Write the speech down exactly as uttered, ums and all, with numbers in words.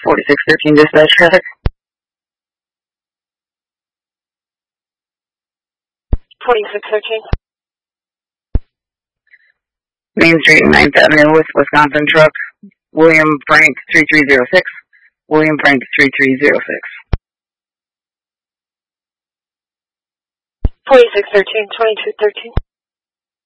forty-six thirteen dispatch traffic. forty-six thirteen. Main Street and ninth Avenue with Wisconsin truck. William Frank three three zero six. William Frank three three zero six. forty-six thirteen, twenty-two thirteen.